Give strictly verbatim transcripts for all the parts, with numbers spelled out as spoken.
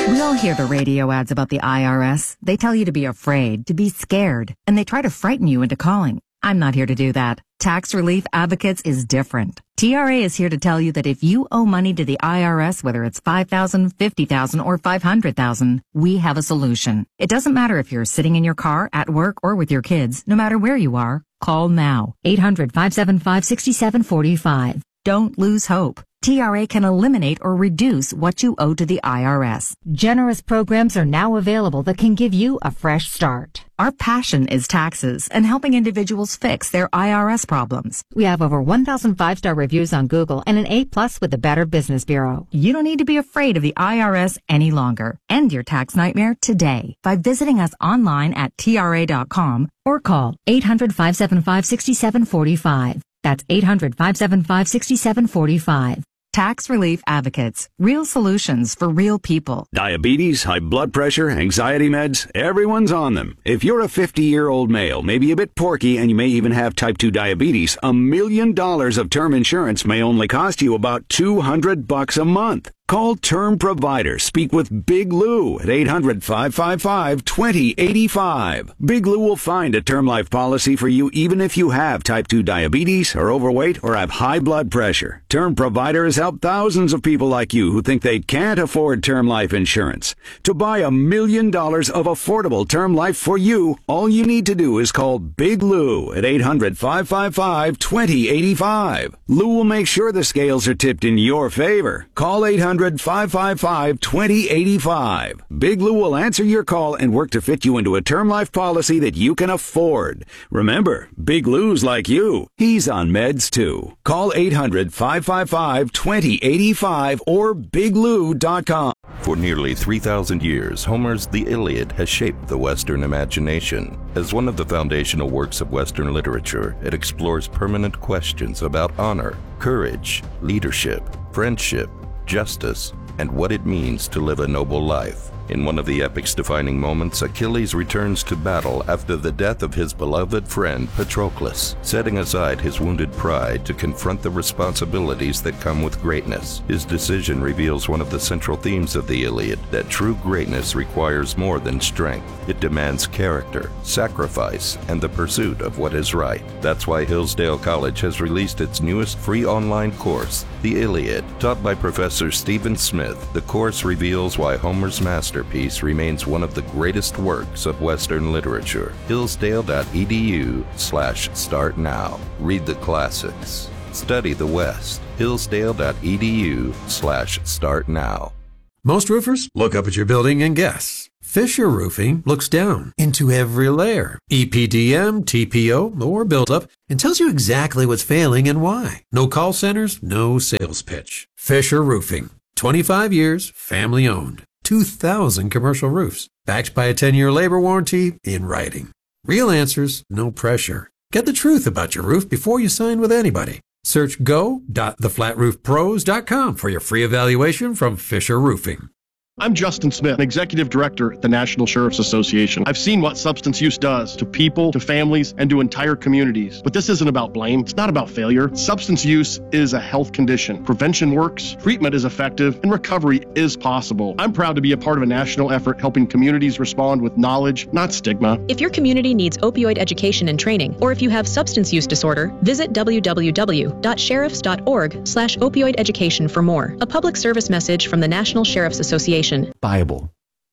We all hear the radio ads about the I R S. They tell you to be afraid, to be scared, and they try to frighten you into calling. I'm not here to do that. Tax Relief Advocates is different. T R A is here to tell you that if you owe money to the I R S, whether it's five thousand dollars, fifty thousand dollars, or five hundred thousand dollars, we have a solution. It doesn't matter if you're sitting in your car, at work, or with your kids. No matter where you are, call now. eight hundred, five seven five, six seven four five. Don't lose hope. T R A can eliminate or reduce what you owe to the I R S. Generous programs are now available that can give you a fresh start. Our passion is taxes and helping individuals fix their I R S problems. We have over one thousand five-star reviews on Google and an A plus with the Better Business Bureau. You don't need to be afraid of the I R S any longer. End your tax nightmare today by visiting us online at T R A dot com or call eight hundred, five seven five, six seven four five. That's eight hundred, five seven five, six seven four five. Tax Relief Advocates. Real solutions for real people. Diabetes, high blood pressure, anxiety meds, everyone's on them. If you're a fifty-year-old male, maybe a bit porky, and you may even have type two diabetes, a million dollars of term insurance may only cost you about two hundred bucks a month. Call Term Provider. Speak with Big Lou at eight hundred, five five five, two zero eight five. Big Lou will find a term life policy for you even if you have type two diabetes, are overweight, or have high blood pressure. Term Provider has helped thousands of people like you who think they can't afford term life insurance. To buy a million dollars of affordable term life for you, all you need to do is call Big Lou at eight hundred, five five five, two zero eight five. Lou will make sure the scales are tipped in your favor. Call eight hundred, five five five, two zero eight five. Big Lou will answer your call and work to fit you into a term life policy that you can afford. Remember, Big Lou's like you. He's on meds too. Call eight hundred, five five five, two zero eight five or big lou dot com. For nearly three thousand years, Homer's The Iliad has shaped the Western imagination. As one of the foundational works of Western literature, it explores permanent questions about honor, courage, leadership, friendship, justice, and what it means to live a noble life. In one of the epic's defining moments, Achilles returns to battle after the death of his beloved friend Patroclus, setting aside his wounded pride to confront the responsibilities that come with greatness. His decision reveals one of the central themes of the Iliad, that true greatness requires more than strength. It demands character, sacrifice, and the pursuit of what is right. That's why Hillsdale College has released its newest free online course, The Iliad. Taught by Professor Stephen Smith, the course reveals why Homer's master Masterpiece remains one of the greatest works of Western literature. Hillsdale.edu slash start now. Read the classics. Study the West. Hillsdale.edu slash start now. Most roofers look up at your building and guess. Fisher Roofing looks down into every layer, E P D M, T P O, or buildup, and tells you exactly what's failing and why. No call centers, no sales pitch. Fisher Roofing. twenty-five years, family owned. two thousand commercial roofs, backed by a ten-year labor warranty in writing. Real answers, no pressure. Get the truth about your roof before you sign with anybody. Search go dot the flat roof pros dot com for your free evaluation from Fisher Roofing. I'm Justin Smith, Executive Director at the National Sheriff's Association. I've seen what substance use does to people, to families, and to entire communities. But this isn't about blame. It's not about failure. Substance use is a health condition. Prevention works, treatment is effective, and recovery is possible. I'm proud to be a part of a national effort helping communities respond with knowledge, not stigma. If your community needs opioid education and training, or if you have substance use disorder, visit w w w dot sheriffs dot org slash opioid education for more. A public service message from the National Sheriff's Association. Bible.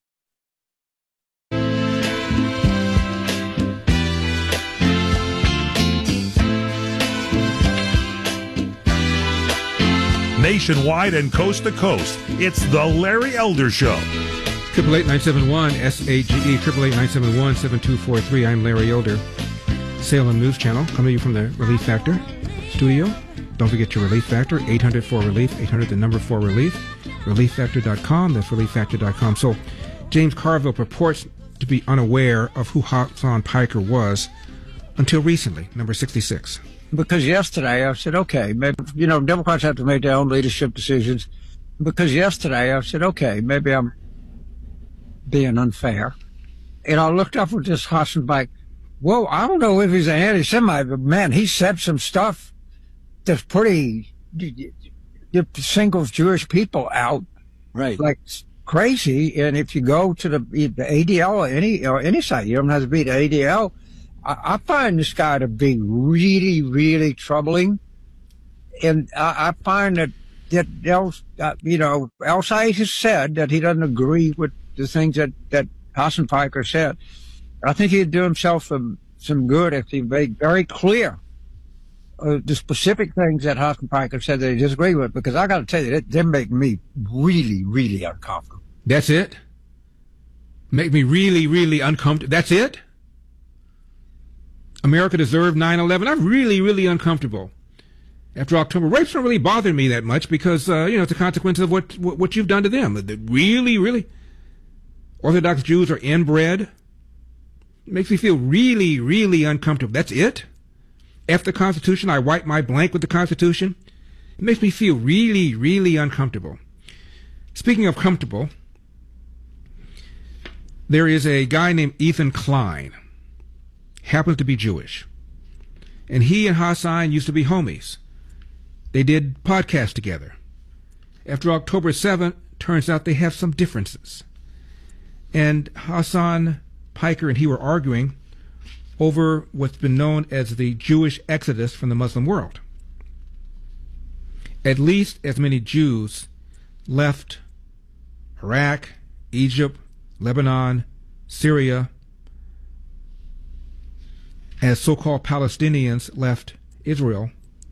Nationwide and coast to coast, it's the Larry Elder Show. Triple eight nine seven one S A G E triple eight nine seven one seven two four three. I'm Larry Elder, Salem News Channel, coming to you from the Relief Factor studio. Don't forget your Relief Factor, eight hundred four relief, eight hundred the number four relief, relief factor dot com. That's relief factor dot com. So, James Carville purports to be unaware of who Hasan Piker was until recently, number sixty-six. Because yesterday I said, okay, maybe, you know, Democrats have to make their own leadership decisions. Because yesterday I said, okay, maybe I'm being unfair. And I looked up with this Hasan Piker. Whoa, I don't know if he's an anti-Semite, but man, he said some stuff that's pretty, it singles Jewish people out. Right. Like crazy. And if you go to the, the A D L or any, or any site, you don't have to be the A D L. I, I find this guy to be really, really troubling. And I, I find that, that El, uh, you know, El-Sayed has said that he doesn't agree with the things that, that Hassan Piker said. I think he'd do himself some, some good if he made very clear uh, the specific things that Hassan Piker said that he disagreed with, because I got to tell you, they, they make me really, really uncomfortable. That's it? Make me really, really uncomfortable. That's it? America deserved nine eleven. I'm really, really uncomfortable. After October, rapes don't really bother me that much because, uh, you know, it's a consequence of what, what, what you've done to them. Really, really. Orthodox Jews are inbred. It makes me feel really, really uncomfortable. That's it? F the Constitution, I wipe my blank with the Constitution. It makes me feel really, really uncomfortable. Speaking of comfortable, there is a guy named Ethan Klein, happens to be Jewish. And he and Hassan used to be homies. They did podcasts together. After October seventh, turns out they have some differences. And Hassan Piker and he were arguing over what's been known as the Jewish exodus from the Muslim world. At least as many Jews left Iraq, Egypt, Lebanon, Syria, as so-called Palestinians left Israel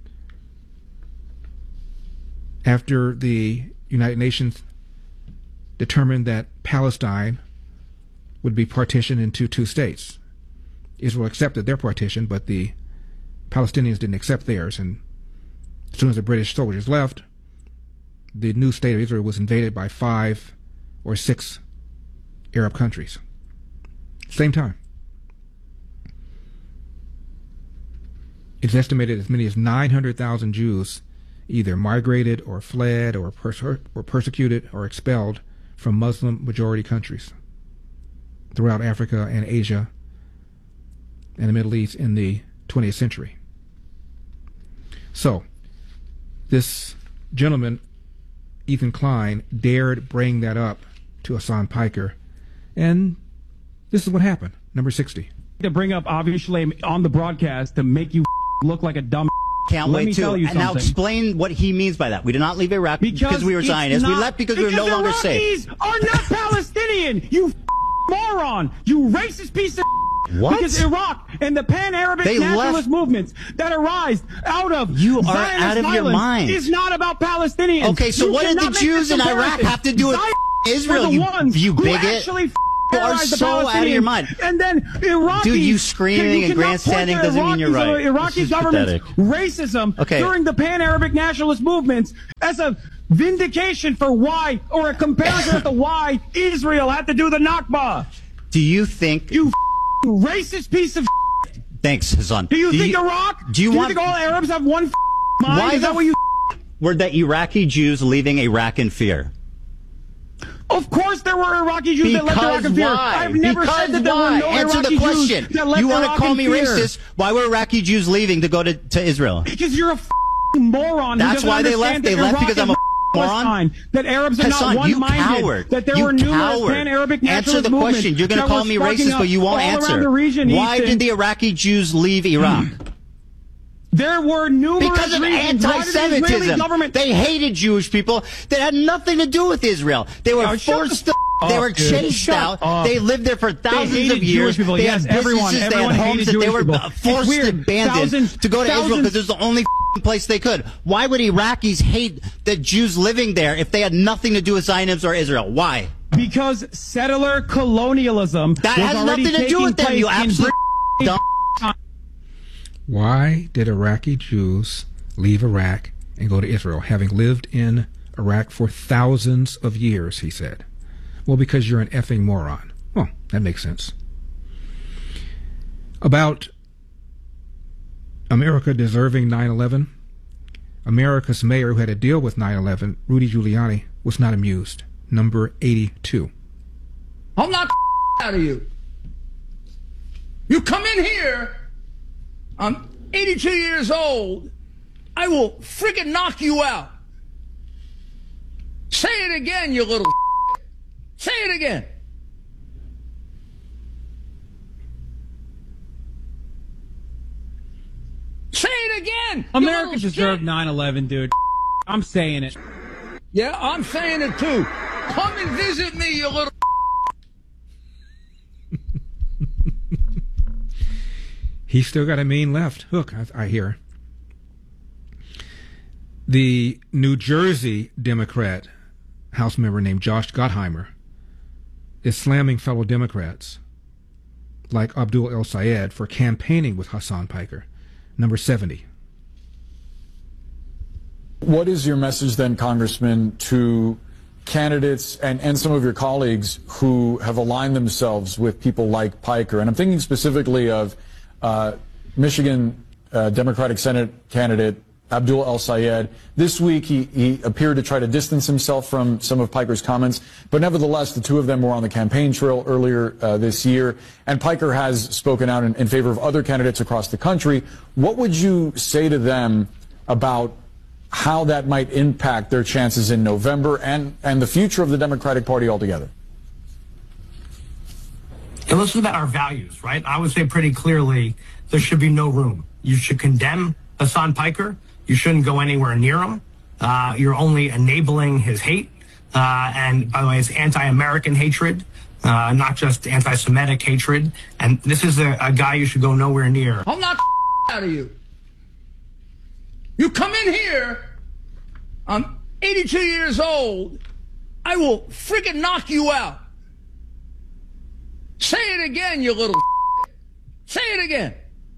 after the United Nations determined that Palestine would be partitioned into two states. Israel accepted their partition, but the Palestinians didn't accept theirs. And as soon as the British soldiers left, the new state of Israel was invaded by five or six Arab countries. Same time. It's estimated as many as nine hundred thousand Jews either migrated or fled or, perse- or persecuted or expelled from Muslim majority countries throughout Africa and Asia and the Middle East in the twentieth century. So, this gentleman, Ethan Klein, dared bring that up to Hassan Piker, and this is what happened. Number sixty. To bring up, obviously, on the broadcast to make you look like a dumb. Can't Let wait me to. tell you and now something. explain what he means by that. We did not leave Iraq because, Because we were it's Zionists. We not- left because, we were no longer Iraqis safe. are not Palestinian. You moron. You racist piece of. What? Because Iraq and the pan-Arabic They nationalist left- movements that arise out of You are Zionist out of your violence mind. is not about Palestinians. Okay, so You what did the cannot make Jews this in Iraq comparison. have to do with Zionists Israel, were the you- ones you who bigot? actually You are terrorized the so out of your Palestinians. mind. And then Iraqis. Dude, you screaming you and cannot point grandstanding to doesn't mean you're Iraqis right. or This Iraqi is government's pathetic. racism Okay. during the pan-Arabic nationalist movements as a vindication for why, or a comparison as to why Israel had to do the Nakba. Do you think... You racist piece of. Thanks, Hassan. Do you think Iraq? Do you, do you want... think all Arabs have one mind? Why Is that the what you? Were the Iraqi Jews leaving Iraq in fear? Of course, there were Iraqi Jews that left Iraq Because in fear. why? I've never because said that there why? were no Answer Iraqi the question. Jews that left You want Iraq to call in me fear. racist? Why were Iraqi Jews leaving to go to, to Israel? Because you're a f***ing moron. who That's doesn't why they left. understand They that left Iraq because is I'm a not moron? Palestine, that Arabs are Hassan, not you one-minded. coward. That there you were numerous coward. pan-Arabic nationalist Answer the movements question. You're going to that call were me sparking racist, up but you won't all around answer. the region, Why Ethan. did the Iraqi Jews leave Iraq? There were numerous Because of reasons. Why did the Israeli anti-Semitism. government? They hated Jewish people that had nothing to do with Israel. They were Oh, shut forced the to. f- They up, were dude. chased Shut out. up. They lived there for They thousands hated of years. Jewish people. They Yes, had everyone. businesses. They Everyone had hated homes that Jewish they were people. uh, forced It's weird. abandoned Thousands- to go to Israel thousands- because it was the only f***ing place they could. Why would Iraqis hate the Jews living there if they had nothing to do with Zionism or Israel? Why? Because settler colonialism That was has already nothing to do taking with them, place you in absolute Britain. dumb. Why did Iraqi Jews leave Iraq and go to Israel, having lived in Iraq for thousands of years, he said. Well, because you're an effing moron. Well, that makes sense. About America deserving nine eleven, America's mayor who had to deal with nine eleven, Rudy Giuliani, was not amused. Number eighty-two. I'll knock the out of you. You come in here, I'm eighty-two years old, I will freaking knock you out. Say it again, you little Say it again. Say it again. America deserved nine eleven, dude. I'm saying it. Yeah, I'm saying it too. Come and visit me, you little. He's still got a main left hook, I, I hear. The New Jersey Democrat House member named Josh Gottheimer is slamming fellow Democrats like Abdul El Sayed for campaigning with Hassan Piker, number seventy. What is your message then, Congressman, to candidates and, and some of your colleagues who have aligned themselves with people like Piker? And I'm thinking specifically of uh, Michigan uh, Democratic Senate candidate Abdul El Sayed. This week he, he appeared to try to distance himself from some of Piker's comments, but nevertheless the two of them were on the campaign trail earlier uh, this year, and Piker has spoken out in, in favor of other candidates across the country. What would you say to them about how that might impact their chances in November and, and the future of the Democratic Party altogether? And listen about our values, right? I would say pretty clearly there should be no room. You should condemn Hassan Piker. You shouldn't go anywhere near him. Uh, you're only enabling his hate. Uh, and by the way, it's anti-American hatred, uh, not just anti-Semitic hatred. And this is a, a guy you should go nowhere near. I'll knock the out of you. You come in here, I'm eighty-two years old, I will freaking knock you out. Say it again, you little Say it again.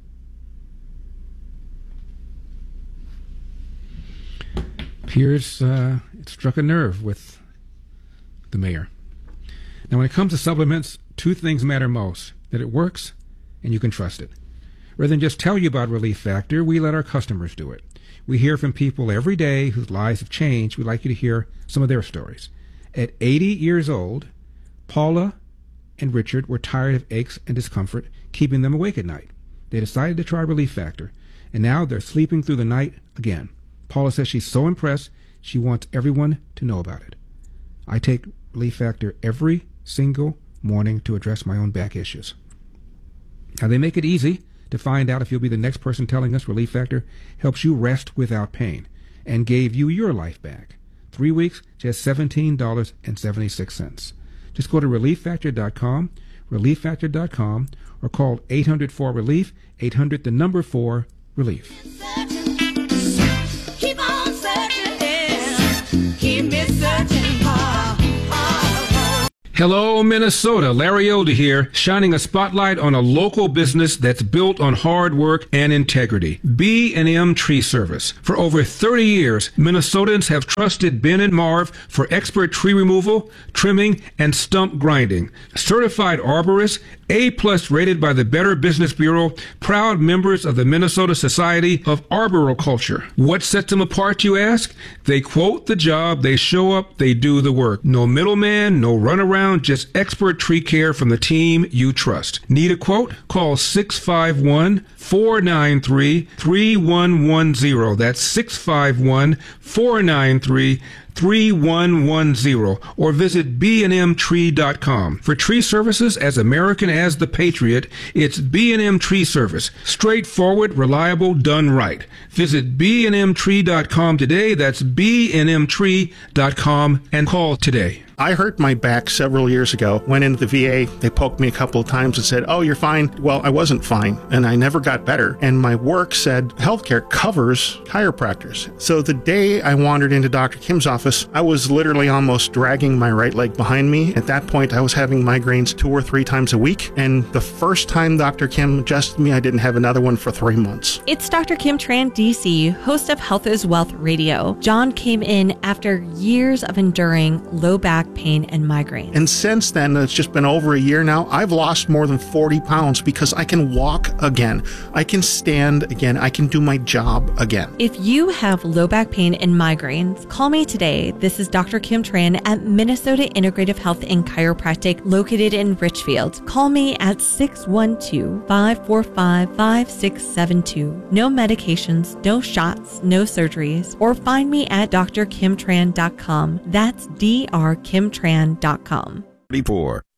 Appears uh, it struck a nerve with the mayor. Now, when it comes to supplements, two things matter most: that it works and you can trust it. Rather than just tell you about Relief Factor, we let our customers do it. We hear from people every day whose lives have changed. We'd like you to hear some of their stories. At eighty years old, Paula and Richard were tired of aches and discomfort keeping them awake at night. They decided to try Relief Factor, and now they're sleeping through the night again. Paula says she's so impressed, she wants everyone to know about it. I take Relief Factor every single morning to address my own back issues. Now, they make it easy to find out if you'll be the next person telling us Relief Factor helps you rest without pain and gave you your life back. Three weeks, just seventeen dollars and seventy-six cents. Just go to relief factor dot com, relief factor dot com, or call eight hundred four relief, eight hundred the number four relief. Keep on searching, keep me searching hard. Hello, Minnesota. Larry Elder here, shining a spotlight on a local business that's built on hard work and integrity. B and M Tree Service. For over thirty years, Minnesotans have trusted Ben and Marv for expert tree removal, trimming, and stump grinding. Certified arborists, A-plus rated by the Better Business Bureau, proud members of the Minnesota Society of Arboriculture. What sets them apart, you ask? They quote the job, they show up, they do the work. No middleman, no runaround, just expert tree care from the team you trust. Need a quote? Call six five one, four nine three, three one one zero. That's six five one, four nine three, three one one zero, or visit b and m tree dot com. For tree services as American as the Patriot, it's B and M Tree Service. Straightforward, reliable, done right. Visit b and m tree dot com today. That's b and m tree dot com and call today. I hurt my back several years ago, went into the V A, they poked me a couple of times and said, oh, you're fine. Well, I wasn't fine, and I never got better. And my work said healthcare covers chiropractors. So the day I wandered into Doctor Kim's office, I was literally almost dragging my right leg behind me. At that point, I was having migraines two or three times a week, and the first time Doctor Kim adjusted me, I didn't have another one for three months. It's Doctor Kim Tran, D C, host of Health is Wealth Radio. John came in after years of enduring low back pain and migraines. And since then, it's just been over a year now, I've lost more than forty pounds because I can walk again. I can stand again. I can do my job again. If you have low back pain and migraines, call me today. This is Doctor Kim Tran at Minnesota Integrative Health and Chiropractic located in Richfield. Call me at six one two, five four five, five six seven two. No medications, no shots, no surgeries, or find me at d r kim tran dot com. That's D R kim tran dot com. before.